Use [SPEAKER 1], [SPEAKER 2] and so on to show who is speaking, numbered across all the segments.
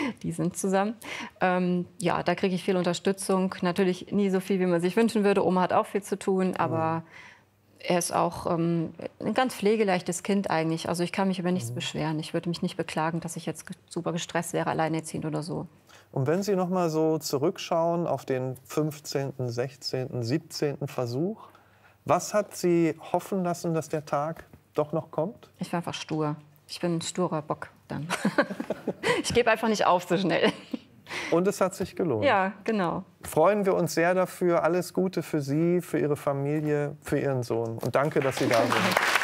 [SPEAKER 1] Die sind zusammen. Ja, da kriege ich viel Unterstützung. Natürlich nie so viel, wie man sich wünschen würde. Oma hat auch viel zu tun, aber er ist auch ein ganz pflegeleichtes Kind eigentlich. Also ich kann mich über nichts beschweren. Ich würde mich nicht beklagen, dass ich jetzt super gestresst wäre, alleinerziehend oder so.
[SPEAKER 2] Und wenn Sie noch mal so zurückschauen auf den 15., 16., 17. Versuch, was hat Sie hoffen lassen, dass der Tag doch noch kommt?
[SPEAKER 1] Ich war einfach stur. Ich bin ein sturer Bock dann. Ich gebe einfach nicht auf so schnell.
[SPEAKER 2] Und es hat sich gelohnt.
[SPEAKER 1] Ja, genau.
[SPEAKER 2] Freuen wir uns sehr dafür. Alles Gute für Sie, für Ihre Familie, für Ihren Sohn. Und danke, dass Sie da sind.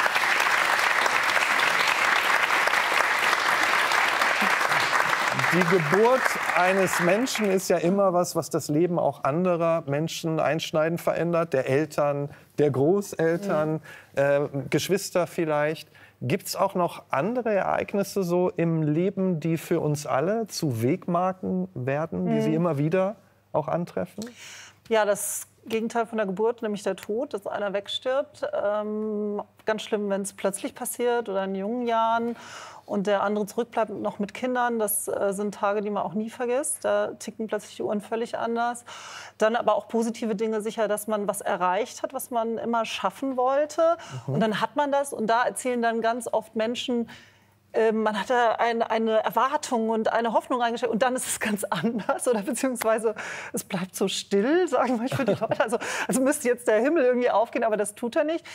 [SPEAKER 2] Die Geburt eines Menschen ist ja immer was das Leben auch anderer Menschen einschneidend verändert. Der Eltern, der Großeltern, Geschwister vielleicht. Gibt es auch noch andere Ereignisse so im Leben, die für uns alle zu Wegmarken werden, die Sie immer wieder auch antreffen?
[SPEAKER 3] Ja, das Gegenteil von der Geburt, nämlich der Tod, dass einer wegstirbt. Ganz schlimm, wenn es plötzlich passiert oder in jungen Jahren und der andere zurückbleibt noch mit Kindern. Das sind Tage, die man auch nie vergisst. Da ticken plötzlich die Uhren völlig anders. Dann aber auch positive Dinge sicher, dass man was erreicht hat, was man immer schaffen wollte. Und dann hat man das und da erzählen dann ganz oft Menschen, man hatte eine Erwartung und eine Hoffnung eingestellt und dann ist es ganz anders oder beziehungsweise es bleibt so still, sagen wir für die Leute. Also müsste jetzt der Himmel irgendwie aufgehen, aber das tut er nicht.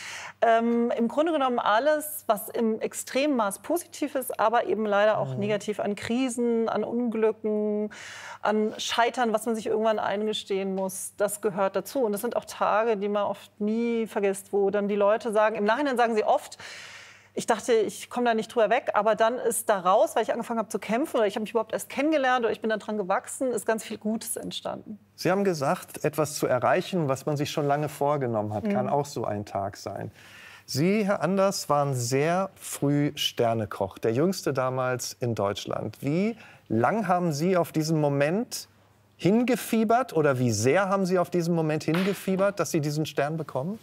[SPEAKER 3] Im Grunde genommen alles, was im Extremmaß positiv ist, aber eben leider auch negativ an Krisen, an Unglücken, an Scheitern, was man sich irgendwann eingestehen muss, das gehört dazu. Und das sind auch Tage, die man oft nie vergisst, wo dann die Leute sagen, im Nachhinein sagen sie oft, ich dachte, ich komme da nicht drüber weg, aber dann ist daraus, weil ich angefangen habe zu kämpfen oder ich habe mich überhaupt erst kennengelernt oder ich bin dann dran gewachsen, ist ganz viel Gutes entstanden.
[SPEAKER 2] Sie haben gesagt, etwas zu erreichen, was man sich schon lange vorgenommen hat, kann auch so ein Tag sein. Sie, Herr Anders, waren sehr früh Sternekoch, der jüngste damals in Deutschland. Wie lang haben Sie auf diesen Moment hingefiebert oder wie sehr haben Sie auf diesen Moment hingefiebert, dass Sie diesen Stern bekommen?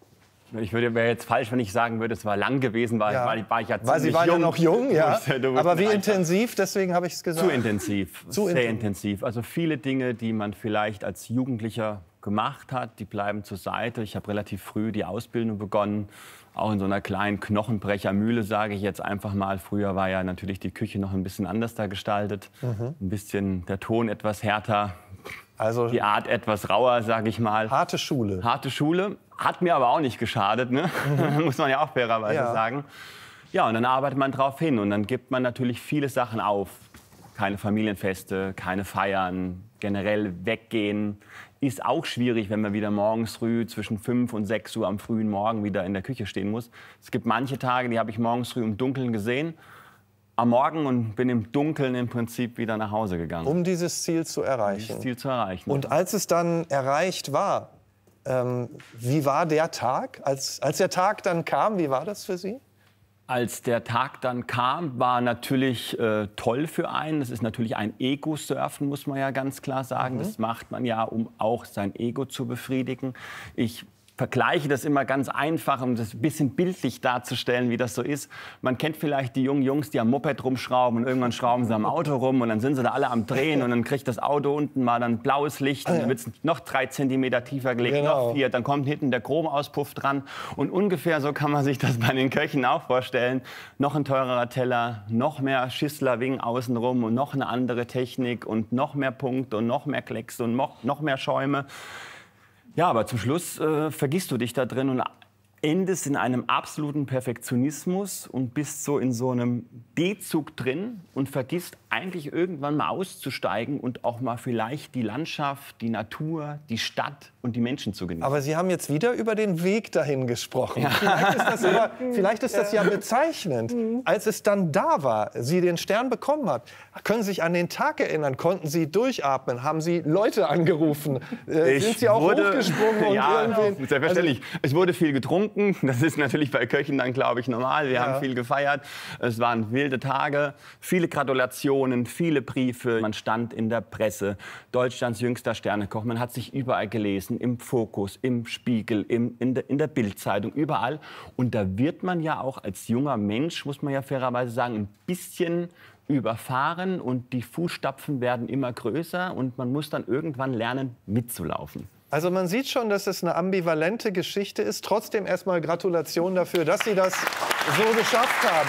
[SPEAKER 4] Ich wäre jetzt falsch, wenn ich sagen würde, es war lang gewesen, weil
[SPEAKER 2] Ja.
[SPEAKER 4] war ich ja ziemlich
[SPEAKER 2] Weil Sie waren ja noch jung, ja.
[SPEAKER 4] Du
[SPEAKER 2] Aber wie
[SPEAKER 4] einfach
[SPEAKER 2] intensiv, deswegen habe ich es gesagt.
[SPEAKER 4] Zu intensiv,
[SPEAKER 2] Zu
[SPEAKER 4] sehr
[SPEAKER 2] intensiv.
[SPEAKER 4] intensiv. Also viele Dinge, die man vielleicht als Jugendlicher gemacht hat, die bleiben zur Seite. Ich habe relativ früh die Ausbildung begonnen, auch in so einer kleinen Knochenbrechermühle, sage ich jetzt einfach mal. Früher war ja natürlich die Küche noch ein bisschen anders da gestaltet, ein bisschen der Ton etwas härter,
[SPEAKER 2] Also
[SPEAKER 4] die Art etwas rauer, sage ich mal.
[SPEAKER 2] harte Schule.
[SPEAKER 4] Harte Schule, hat mir aber auch nicht geschadet, ne? Muss man ja auch fairerweise sagen. Ja, und dann arbeitet man drauf hin und dann gibt man natürlich viele Sachen auf. Keine Familienfeste, keine Feiern, generell weggehen. Ist auch schwierig, wenn man wieder morgens früh zwischen 5 und 6 Uhr am frühen Morgen wieder in der Küche stehen muss. Es gibt manche Tage, die habe ich morgens früh im Dunkeln gesehen, am Morgen und bin im Dunkeln im Prinzip wieder nach Hause gegangen.
[SPEAKER 2] Um dieses Ziel zu erreichen.
[SPEAKER 4] Das Ziel zu erreichen.
[SPEAKER 2] Und als es dann erreicht war, wie war der Tag? Als der Tag dann kam, wie war das für Sie?
[SPEAKER 4] Als der Tag dann kam, war natürlich toll für einen. Es ist natürlich ein Ego-Surfen, muss man ja ganz klar sagen. Das macht man ja, um auch sein Ego zu befriedigen. Ich vergleiche das immer ganz einfach, um das ein bisschen bildlich darzustellen, wie das so ist. Man kennt vielleicht die jungen Jungs, die am Moped rumschrauben und irgendwann schrauben sie am Auto rum und dann sind sie da alle am Drehen und dann kriegt das Auto unten mal dann blaues Licht und dann wird es noch 3 Zentimeter tiefer gelegt, noch 4, dann kommt hinten der Chromauspuff dran und ungefähr so kann man sich das bei den Köchen auch vorstellen. Noch ein teurerer Teller, noch mehr Schissler-Wing außenrum und noch eine andere Technik und noch mehr Punkte und noch mehr Klecks und noch mehr Schäume. Ja, aber zum Schluss vergisst du dich da drin und endest in einem absoluten Perfektionismus und bist so in so einem D-Zug drin und vergisst eigentlich irgendwann mal auszusteigen und auch mal vielleicht die Landschaft, die Natur, die Stadt und die Menschen zu genießen.
[SPEAKER 2] Aber Sie haben jetzt wieder über den Weg dahin gesprochen. Vielleicht ist das ja bezeichnend. Als es dann da war, Sie den Stern bekommen hat, können Sie sich an den Tag erinnern? Konnten Sie durchatmen? Haben Sie Leute angerufen? Sind Sie auch hochgesprungen? Und
[SPEAKER 4] ja,
[SPEAKER 2] irgendwen?
[SPEAKER 4] selbstverständlich. Es wurde viel getrunken. Das ist natürlich bei Köchen dann, glaube ich, normal. Wir haben viel gefeiert. Es waren wilde Tage, viele Gratulationen, viele Briefe. Man stand in der Presse. Deutschlands jüngster Sternekoch. Man hat sich überall gelesen, im Fokus, im Spiegel, in der Bild-Zeitung, überall. Und da wird man ja auch als junger Mensch, muss man ja fairerweise sagen, ein bisschen überfahren und die Fußstapfen werden immer größer und man muss dann irgendwann lernen, mitzulaufen.
[SPEAKER 2] Also man sieht schon, dass es eine ambivalente Geschichte ist. Trotzdem erstmal Gratulation dafür, dass Sie das so geschafft haben.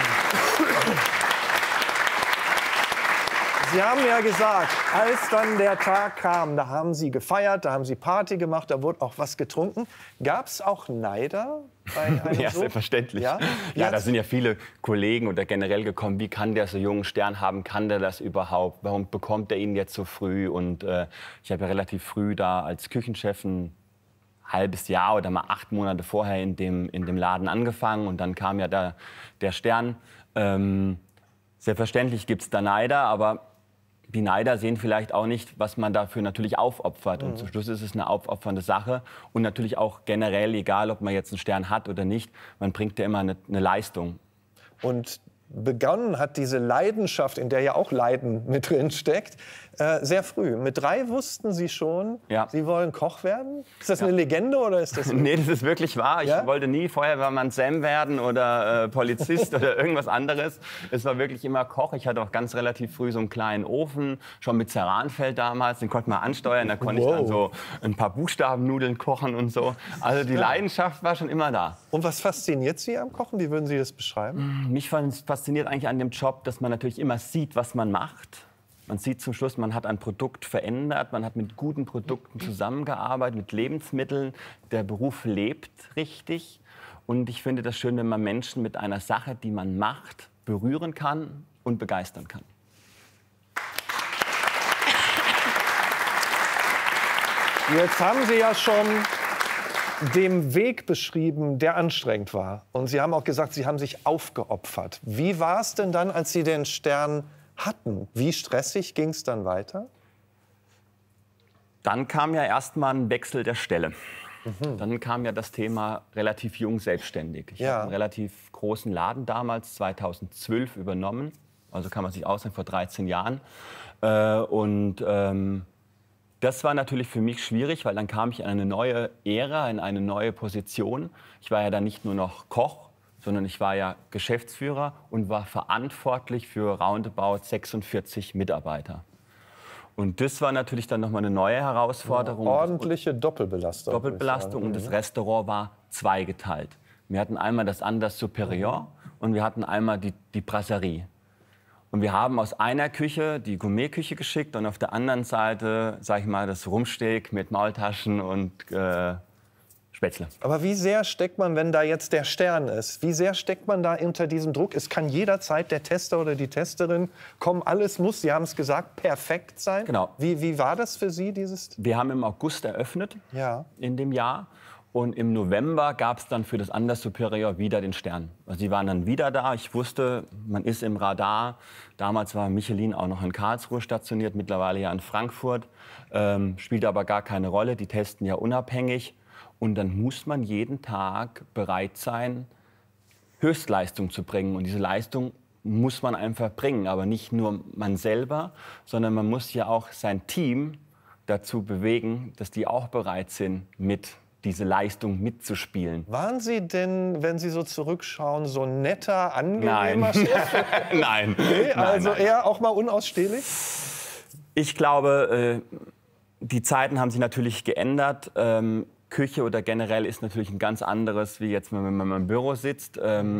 [SPEAKER 2] Sie haben ja gesagt, als dann der Tag kam, da haben Sie gefeiert, da haben Sie Party gemacht, da wurde auch was getrunken. Gab es auch Neider bei einem
[SPEAKER 4] Ja,
[SPEAKER 2] so?
[SPEAKER 4] selbstverständlich.
[SPEAKER 2] Ja?
[SPEAKER 4] Ja, da sind ja viele Kollegen oder generell gekommen, wie kann der so jungen Stern haben, kann der das überhaupt, warum bekommt er ihn jetzt so früh? Und ich habe ja relativ früh da als Küchenchef ein halbes Jahr oder mal 8 Monate vorher in dem Laden angefangen und dann kam ja der Stern. Selbstverständlich gibt es da Neider, aber die Neider sehen vielleicht auch nicht, was man dafür natürlich aufopfert. Und zum Schluss ist es eine aufopfernde Sache. Und natürlich auch generell, egal ob man jetzt einen Stern hat oder nicht, man bringt ja immer eine Leistung.
[SPEAKER 2] Und begonnen hat diese Leidenschaft, in der ja auch Leiden mit drin steckt, sehr früh. Mit 3 wussten Sie schon,
[SPEAKER 4] Ja.
[SPEAKER 2] Sie wollen Koch werden? Ist das eine Legende oder ist das...
[SPEAKER 4] Nee, das ist wirklich wahr. Ich
[SPEAKER 2] Ja?
[SPEAKER 4] wollte nie Feuerwehrmann Sam werden oder Polizist oder irgendwas anderes. Es war wirklich immer Koch. Ich hatte auch ganz relativ früh so einen kleinen Ofen, schon mit Ceranfeld damals. Den konnte man ansteuern. Da konnte ich dann so ein paar Buchstabennudeln kochen und so. Also die Leidenschaft war schon immer da.
[SPEAKER 2] Und was fasziniert Sie am Kochen? Wie würden Sie das beschreiben?
[SPEAKER 4] Mich fasziniert eigentlich an dem Job, dass man natürlich immer sieht, was man macht. Man sieht zum Schluss, man hat ein Produkt verändert, man hat mit guten Produkten zusammengearbeitet, mit Lebensmitteln. Der Beruf lebt richtig. Und ich finde das schön, wenn man Menschen mit einer Sache, die man macht, berühren kann und begeistern kann.
[SPEAKER 2] Jetzt haben Sie ja schon den Weg beschrieben, der anstrengend war. Und Sie haben auch gesagt, Sie haben sich aufgeopfert. Wie war es denn dann, als Sie den Stern hatten? Wie stressig ging es dann weiter?
[SPEAKER 4] Dann kam ja erstmal ein Wechsel der Stelle. Dann kam ja das Thema relativ jung selbstständig. Ich habe einen relativ großen Laden damals, 2012, übernommen. Also kann man sich ausrechnen, vor 13 Jahren. Das war natürlich für mich schwierig, weil dann kam ich in eine neue Ära, in eine neue Position. Ich war ja dann nicht nur noch Koch, sondern ich war ja Geschäftsführer und war verantwortlich für roundabout 46 Mitarbeiter. Und das war natürlich dann nochmal eine neue Herausforderung.
[SPEAKER 2] Ordentliche Doppelbelastung.
[SPEAKER 4] Doppelbelastung und das Restaurant war zweigeteilt. Wir hatten einmal das Andaz Superior und wir hatten einmal die Brasserie. Und wir haben aus einer Küche die Gourmetküche geschickt und auf der anderen Seite, sag ich mal, das Rumpsteak mit Maultaschen und Spätzle.
[SPEAKER 2] Aber wie sehr steckt man, wenn da jetzt der Stern ist, wie sehr steckt man da unter diesem Druck? Es kann jederzeit der Tester oder die Testerin kommen, alles muss, Sie haben es gesagt, perfekt sein.
[SPEAKER 4] Genau.
[SPEAKER 2] Wie war das für Sie, dieses?
[SPEAKER 4] Wir haben im August eröffnet
[SPEAKER 2] Ja.
[SPEAKER 4] in dem Jahr. Und im November gab es dann für das Andaz Superior wieder den Stern. Also die waren dann wieder da. Ich wusste, man ist im Radar. Damals war Michelin auch noch in Karlsruhe stationiert, mittlerweile ja in Frankfurt. Spielt aber gar keine Rolle, die testen ja unabhängig. Und dann muss man jeden Tag bereit sein, Höchstleistung zu bringen. Und diese Leistung muss man einfach bringen. Aber nicht nur man selber, sondern man muss ja auch sein Team dazu bewegen, dass die auch bereit sind, mit diese Leistung mitzuspielen.
[SPEAKER 2] Waren Sie denn, wenn Sie so zurückschauen, so ein netter, angenehmer Chef?
[SPEAKER 4] Nein.
[SPEAKER 2] Nee, also
[SPEAKER 4] nein.
[SPEAKER 2] eher auch mal unausstehlich?
[SPEAKER 4] Ich glaube, die Zeiten haben sich natürlich geändert. Küche oder generell ist natürlich ein ganz anderes, wie jetzt, wenn man im Büro sitzt.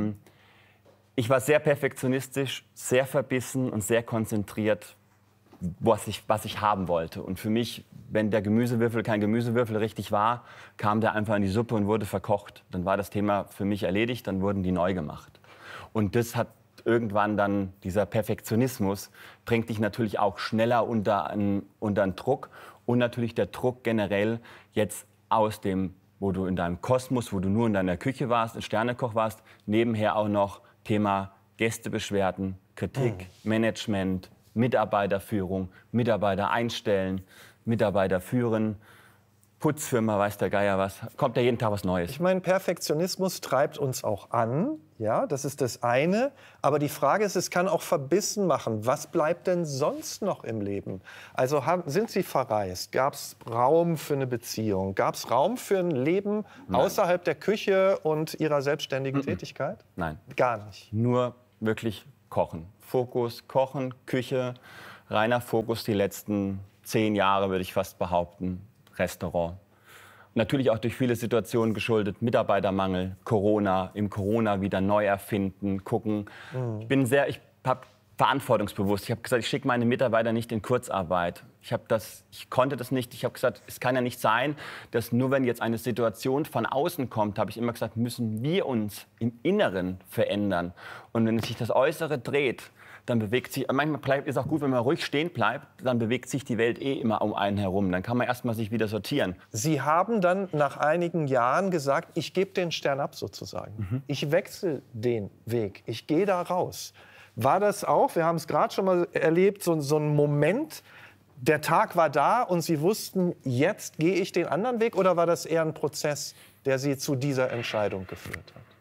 [SPEAKER 4] Ich war sehr perfektionistisch, sehr verbissen und sehr konzentriert, was ich haben wollte. Und für mich, wenn der Gemüsewürfel kein Gemüsewürfel richtig war, kam der einfach in die Suppe und wurde verkocht. Dann war das Thema für mich erledigt, dann wurden die neu gemacht. Und das hat irgendwann dann, dieser Perfektionismus, bringt dich natürlich auch schneller unter einen Druck. Und natürlich der Druck generell jetzt aus dem, wo du in deinem Kosmos, wo du nur in deiner Küche warst, ein Sternekoch warst, nebenher auch noch Thema Gästebeschwerden, Kritik, Management, Mitarbeiterführung, Mitarbeiter einstellen, Mitarbeiter führen, Putzfirma, weiß der Geier was. Kommt ja jeden Tag was Neues.
[SPEAKER 2] Ich meine, Perfektionismus treibt uns auch an. Ja, das ist das eine. Aber die Frage ist, es kann auch verbissen machen. Was bleibt denn sonst noch im Leben? Also sind Sie verreist? Gab es Raum für eine Beziehung? Gab es Raum für ein Leben außerhalb der Küche und Ihrer selbstständigen Tätigkeit?
[SPEAKER 4] Nein.
[SPEAKER 2] Gar nicht.
[SPEAKER 4] Nur wirklich kochen. Fokus Kochen, Küche, reiner Fokus die letzten 10 Jahre, würde ich fast behaupten, Restaurant. Natürlich auch durch viele Situationen geschuldet, Mitarbeitermangel, Corona, im Corona wieder neu erfinden, gucken. Ich habe verantwortungsbewusst. Ich habe gesagt, ich schicke meine Mitarbeiter nicht in Kurzarbeit. Ich konnte das nicht. Ich habe gesagt, es kann ja nicht sein, dass nur wenn jetzt eine Situation von außen kommt, habe ich immer gesagt, müssen wir uns im Inneren verändern. Und wenn sich das Äußere dreht, dann bewegt sich, manchmal ist es auch gut, wenn man ruhig stehen bleibt, dann bewegt sich die Welt immer um einen herum. Dann kann man erst mal sich wieder sortieren.
[SPEAKER 2] Sie haben dann nach einigen Jahren gesagt, ich gebe den Stern ab sozusagen. Ich wechsle den Weg, ich gehe da raus. War das auch, wir haben es gerade schon mal erlebt, so ein Moment, der Tag war da und Sie wussten, jetzt gehe ich den anderen Weg? Oder war das eher ein Prozess, der Sie zu dieser Entscheidung geführt hat?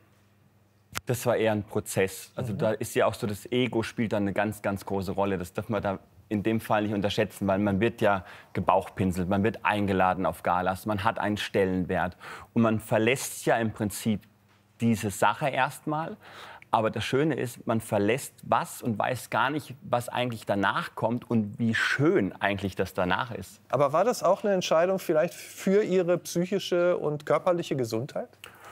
[SPEAKER 4] Das war eher ein Prozess. Also da ist ja auch so, das Ego spielt da eine ganz, ganz große Rolle. Das darf man da in dem Fall nicht unterschätzen, weil man wird ja gebauchpinselt, man wird eingeladen auf Galas, man hat einen Stellenwert. Und man verlässt ja im Prinzip diese Sache erstmal. Aber das Schöne ist, man verlässt was und weiß gar nicht, was eigentlich danach kommt und wie schön eigentlich das danach ist.
[SPEAKER 2] Aber war das auch eine Entscheidung vielleicht für Ihre psychische und körperliche Gesundheit?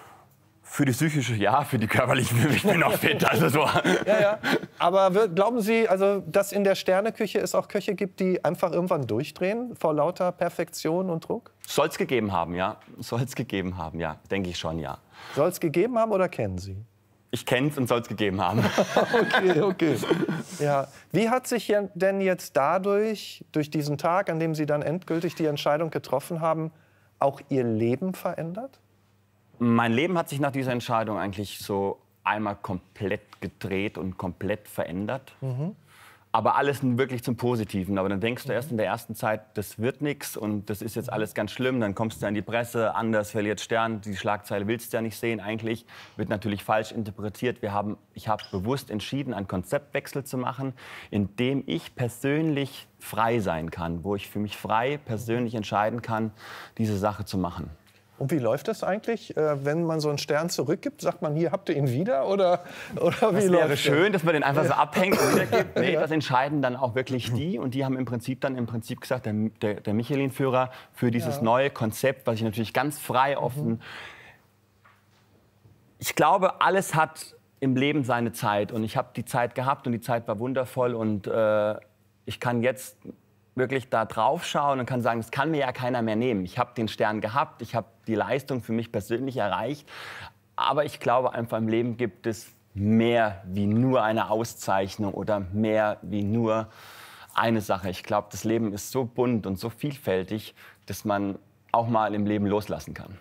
[SPEAKER 4] Für die psychische, ja, für die körperliche, ich bin noch fit. Also so.
[SPEAKER 2] Ja. Aber glauben Sie, also, dass in der Sterneküche es auch Köche gibt, die einfach irgendwann durchdrehen vor lauter Perfektion und Druck?
[SPEAKER 4] Soll es gegeben haben, ja. Soll es gegeben haben, ja. Denke ich schon, ja.
[SPEAKER 2] Soll es gegeben haben oder kennen Sie?
[SPEAKER 4] Ich kenne es und soll es gegeben haben.
[SPEAKER 2] Okay. Ja. Wie hat sich denn jetzt durch diesen Tag, an dem Sie dann endgültig die Entscheidung getroffen haben, auch Ihr Leben verändert?
[SPEAKER 4] Mein Leben hat sich nach dieser Entscheidung eigentlich so einmal komplett gedreht und komplett verändert. Aber alles wirklich zum Positiven. Aber dann denkst du erst in der ersten Zeit, das wird nichts und das ist jetzt alles ganz schlimm. Dann kommst du in die Presse, Anders verliert Stern, die Schlagzeile willst du ja nicht sehen eigentlich. Wird natürlich falsch interpretiert. Ich habe bewusst entschieden, einen Konzeptwechsel zu machen, in dem ich persönlich frei sein kann, wo ich für mich frei persönlich entscheiden kann, diese Sache zu machen.
[SPEAKER 2] Und wie läuft das eigentlich, wenn man so einen Stern zurückgibt? Sagt man, hier habt ihr ihn wieder? Oder wie läuft das?
[SPEAKER 4] Das wäre schön, dass man den einfach so abhängt und wiedergibt. Nee, das entscheiden dann auch wirklich die. Und die haben im Prinzip gesagt, der Michelin-Führer für dieses neue Konzept, was ich natürlich ganz frei offen... Ich glaube, alles hat im Leben seine Zeit. Und ich habe die Zeit gehabt und die Zeit war wundervoll. Und ich kann jetzt wirklich da drauf schauen und kann sagen, das kann mir ja keiner mehr nehmen. Ich habe den Stern gehabt, ich habe die Leistung für mich persönlich erreicht. Aber ich glaube einfach, im Leben gibt es mehr wie nur eine Auszeichnung oder mehr wie nur eine Sache. Ich glaube, das Leben ist so bunt und so vielfältig, dass man auch mal im Leben loslassen kann.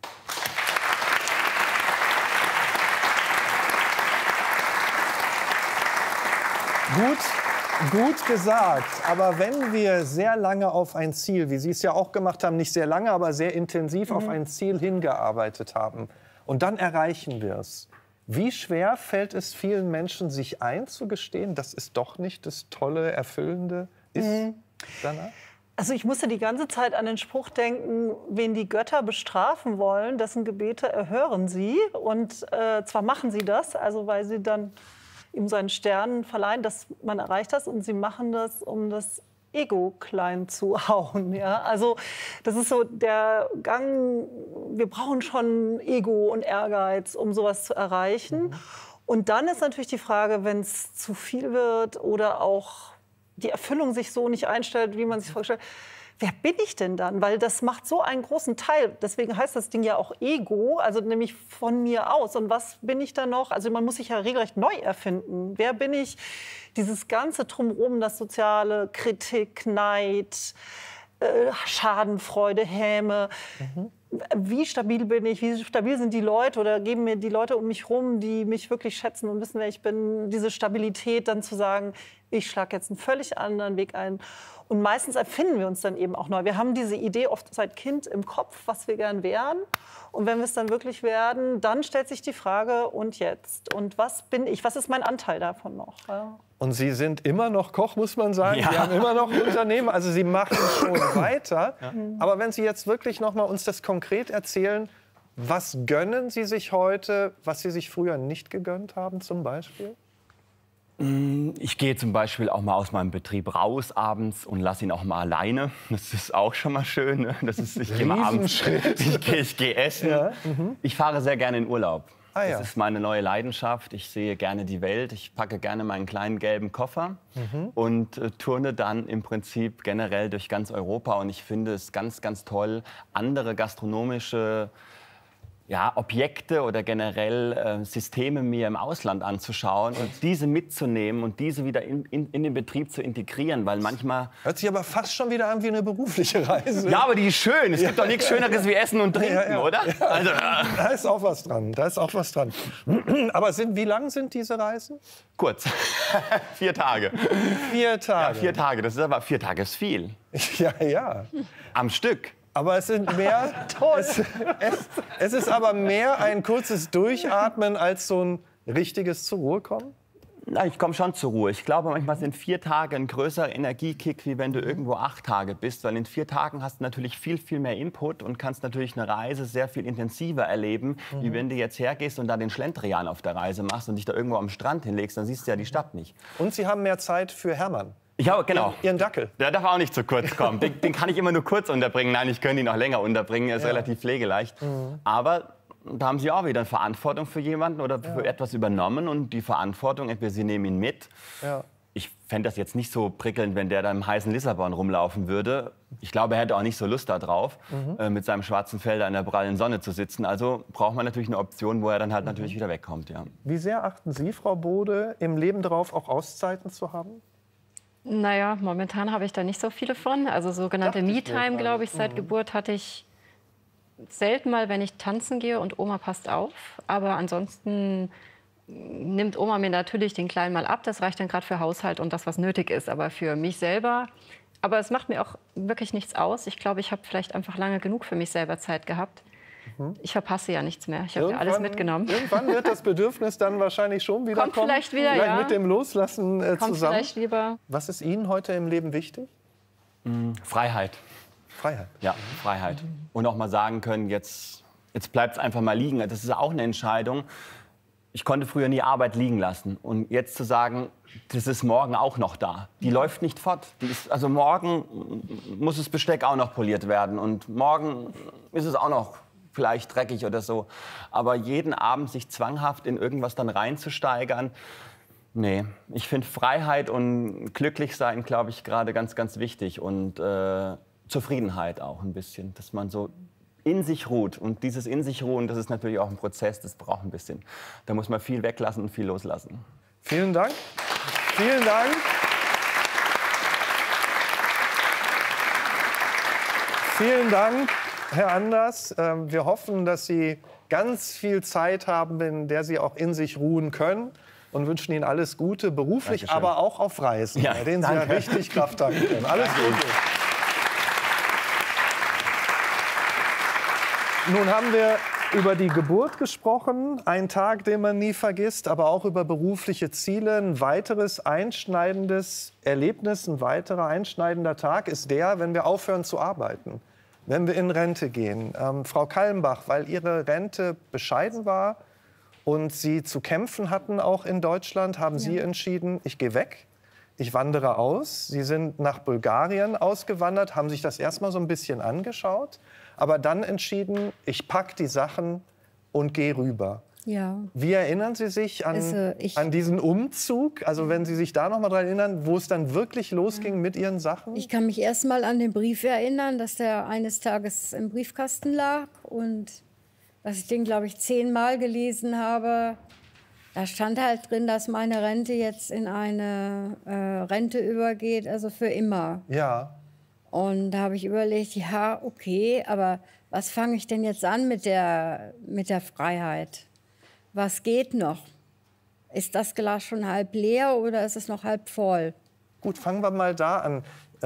[SPEAKER 2] Gut gesagt. Aber wenn wir sehr lange auf ein Ziel, wie Sie es ja auch gemacht haben, nicht sehr lange, aber sehr intensiv auf ein Ziel hingearbeitet haben und dann erreichen wir es, wie schwer fällt es vielen Menschen, sich einzugestehen, dass es doch nicht das Tolle, Erfüllende ist danach?
[SPEAKER 3] Also ich musste die ganze Zeit an den Spruch denken, wen die Götter bestrafen wollen, dessen Gebete erhören sie. Und zwar machen sie das, also weil sie dann ihm seinen Stern verleihen, dass man erreicht das. Und sie machen das, um das Ego klein zu hauen. Ja? Also das ist so der Gang, wir brauchen schon Ego und Ehrgeiz, um sowas zu erreichen. Und dann ist natürlich die Frage, wenn es zu viel wird oder auch die Erfüllung sich so nicht einstellt, wie man sich vorstellt, wer bin ich denn dann? Weil das macht so einen großen Teil. Deswegen heißt das Ding ja auch Ego, also nämlich von mir aus. Und was bin ich da noch? Also man muss sich ja regelrecht neu erfinden. Wer bin ich? Dieses ganze Drumherum, das Soziale, Kritik, Neid, Schadenfreude, Häme. Wie stabil bin ich? Wie stabil sind die Leute? Oder geben mir die Leute um mich rum, die mich wirklich schätzen und wissen, wer ich bin? Diese Stabilität, dann zu sagen, ich schlage jetzt einen völlig anderen Weg ein. Und meistens erfinden wir uns dann eben auch neu. Wir haben diese Idee oft seit Kind im Kopf, was wir gern wären. Und wenn wir es dann wirklich werden, dann stellt sich die Frage, und jetzt? Und was bin ich? Was ist mein Anteil davon noch? Ja.
[SPEAKER 2] Und Sie sind immer noch Koch, muss man sagen.
[SPEAKER 4] Ja.
[SPEAKER 2] Sie haben immer noch ein Unternehmen, also Sie machen schon weiter. Ja. Aber wenn Sie jetzt wirklich noch mal uns das konkret erzählen, was gönnen Sie sich heute, was Sie sich früher nicht gegönnt haben zum Beispiel?
[SPEAKER 4] Ich gehe zum Beispiel auch mal aus meinem Betrieb raus abends und lasse ihn auch mal alleine. Das ist auch schon mal schön. Ne? Das ist, ich gehe mal abends, ich gehe essen. Ja. Ich fahre sehr gerne in Urlaub. Ah, ja. Das ist meine neue Leidenschaft. Ich sehe gerne die Welt. Ich packe gerne meinen kleinen gelben Koffer und turne dann im Prinzip generell durch ganz Europa. Und ich finde es ganz, ganz toll, andere gastronomische Objekte oder generell Systeme mir im Ausland anzuschauen und diese mitzunehmen und diese wieder in den Betrieb zu integrieren, weil manchmal...
[SPEAKER 2] Hört sich aber fast schon wieder an wie eine berufliche Reise.
[SPEAKER 4] Ja, aber die ist schön. Es gibt doch nichts Schöneres wie Essen und Trinken, oder? Ja.
[SPEAKER 2] Also, da ist auch was dran. Da ist auch was dran. Aber wie lang sind diese Reisen?
[SPEAKER 4] Kurz. 4 Tage.
[SPEAKER 2] 4 Tage?
[SPEAKER 4] Ja, 4 Tage. Das ist aber 4 Tage ist viel.
[SPEAKER 2] Ja, ja.
[SPEAKER 4] Am Stück.
[SPEAKER 2] Aber es sind mehr. Es ist aber mehr ein kurzes Durchatmen als so ein richtiges zur Ruhe kommen?
[SPEAKER 4] Na, ich komme schon zur Ruhe. Ich glaube, manchmal sind 4 Tage ein größerer Energiekick, wie wenn du irgendwo 8 Tage bist. Weil in 4 Tagen hast du natürlich viel, viel mehr Input und kannst natürlich eine Reise sehr viel intensiver erleben, wie wenn du jetzt hergehst und da den Schlendrian auf der Reise machst und dich da irgendwo am Strand hinlegst, dann siehst du ja die Stadt nicht.
[SPEAKER 2] Und Sie haben mehr Zeit für Hermann.
[SPEAKER 4] Ja, genau.
[SPEAKER 2] Ihren Dackel.
[SPEAKER 4] Der darf auch nicht zu kurz kommen. Den kann ich immer nur kurz unterbringen. Nein, ich könnte ihn noch länger unterbringen. Er ist relativ pflegeleicht. Aber da haben Sie auch wieder Verantwortung für jemanden oder für etwas übernommen. Und die Verantwortung, entweder Sie nehmen ihn mit. Ja. Ich fände das jetzt nicht so prickelnd, wenn der da im heißen Lissabon rumlaufen würde. Ich glaube, er hätte auch nicht so Lust darauf, mit seinem schwarzen Fell da in der prallen Sonne zu sitzen. Also braucht man natürlich eine Option, wo er dann halt natürlich wieder wegkommt. Ja.
[SPEAKER 2] Wie sehr achten Sie, Frau Bode, im Leben darauf, auch Auszeiten zu haben?
[SPEAKER 1] Naja, momentan habe ich da nicht so viele von. Also sogenannte Me-Time, glaube ich, seit Geburt hatte ich selten mal, wenn ich tanzen gehe und Oma passt auf. Aber ansonsten nimmt Oma mir natürlich den Kleinen mal ab. Das reicht dann gerade für Haushalt und das, was nötig ist. Aber für mich selber, aber es macht mir auch wirklich nichts aus. Ich glaube, ich habe vielleicht einfach lange genug für mich selber Zeit gehabt. Ich verpasse ja nichts mehr. Ich habe ja alles mitgenommen.
[SPEAKER 2] Irgendwann wird das Bedürfnis dann wahrscheinlich schon wieder kommen.
[SPEAKER 1] Vielleicht wieder,
[SPEAKER 2] vielleicht mit dem Loslassen zusammen.
[SPEAKER 1] Vielleicht lieber.
[SPEAKER 2] Was ist Ihnen heute im Leben wichtig?
[SPEAKER 4] Freiheit.
[SPEAKER 2] Freiheit?
[SPEAKER 4] Ja, Freiheit. Und auch mal sagen können, jetzt bleibt es einfach mal liegen. Das ist auch eine Entscheidung. Ich konnte früher nie Arbeit liegen lassen. Und jetzt zu sagen, das ist morgen auch noch da. Die läuft nicht fort. Also morgen muss das Besteck auch noch poliert werden. Und morgen ist es auch noch vielleicht dreckig oder so. Aber jeden Abend sich zwanghaft in irgendwas dann reinzusteigern, nee. Ich finde Freiheit und glücklich sein, glaube ich, gerade ganz, ganz wichtig. Und Zufriedenheit auch ein bisschen, dass man so in sich ruht. Und dieses in sich ruhen, das ist natürlich auch ein Prozess, das braucht ein bisschen. Da muss man viel weglassen und viel loslassen.
[SPEAKER 2] Vielen Dank. Vielen Dank. Vielen Dank, Herr Anders. Wir hoffen, dass Sie ganz viel Zeit haben, in der Sie auch in sich ruhen können. Und wünschen Ihnen alles Gute, beruflich,
[SPEAKER 4] Dankeschön.
[SPEAKER 2] Aber auch auf Reisen,
[SPEAKER 4] ja,
[SPEAKER 2] bei denen Sie ja richtig Kraft tanken können. Alles Gute. Nun haben wir über die Geburt gesprochen, ein Tag, den man nie vergisst, aber auch über berufliche Ziele. Ein weiteres einschneidendes Erlebnis, ein weiterer einschneidender Tag ist der, wenn wir aufhören zu arbeiten, wenn wir in Rente gehen. Frau Kallenbach, weil Ihre Rente bescheiden war und Sie zu kämpfen hatten, auch in Deutschland, haben Sie entschieden, ich gehe weg. Ich wandere aus. Sie sind nach Bulgarien ausgewandert, haben sich das erstmal so ein bisschen angeschaut, aber dann entschieden, ich packe die Sachen und gehe rüber.
[SPEAKER 5] Ja.
[SPEAKER 2] Wie erinnern Sie sich an diesen Umzug? Also wenn Sie sich da noch mal dran erinnern, wo es dann wirklich losging mit Ihren Sachen?
[SPEAKER 5] Ich kann mich erst mal an den Brief erinnern, dass der eines Tages im Briefkasten lag und dass ich den, glaube ich, 10-mal gelesen habe. Da stand halt drin, dass meine Rente jetzt in eine Rente übergeht, also für immer.
[SPEAKER 2] Ja.
[SPEAKER 5] Und da habe ich überlegt, ja, okay, aber was fange ich denn jetzt an mit der Freiheit? Was geht noch? Ist das Glas schon halb leer oder ist es noch halb voll?
[SPEAKER 2] Gut, fangen wir mal da an.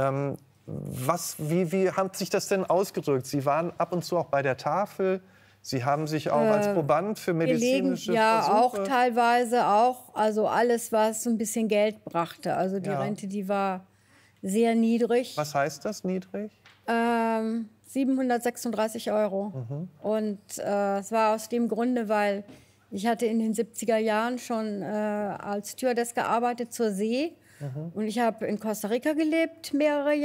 [SPEAKER 2] Wie hat sich das denn ausgedrückt? Sie waren ab und zu auch bei der Tafel. Sie haben sich auch als Proband für medizinische Versuche...
[SPEAKER 5] auch teilweise auch. Also alles, was so ein bisschen Geld brachte. Also die Rente, die war sehr niedrig.
[SPEAKER 2] Was heißt das, niedrig?
[SPEAKER 5] 736 €. Und es war aus dem Grunde, weil Ich hatte in den 70er Jahren schon als Stewardess gearbeitet zur See. Und ich habe in Costa Rica gelebt, mehrere Jahre.